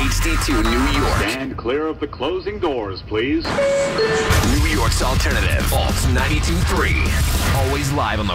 HD2 New York. Stand clear of the closing doors, please. New York's alternative. Alt 92.3. Always live on the